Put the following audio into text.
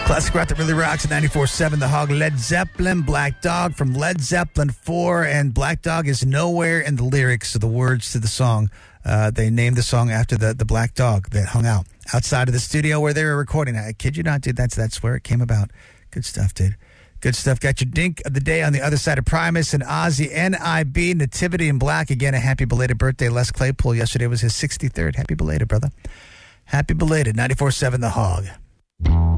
Classic rock that really rocks at 94.7 The Hog. Led Zeppelin, Black Dog from Led Zeppelin 4. And Black Dog is nowhere in the lyrics of the words to the song. They named the song after the black dog that hung out outside of the studio where they were recording. I kid you not, dude. That's where it came about. Good stuff, dude. Good stuff. Got your dink of the day on the other side of Primus and Ozzy, NIB, Nativity in Black. Again, a happy belated birthday. Les Claypool, yesterday was his 63rd. Happy belated, brother. Happy belated. 94.7 The Hog.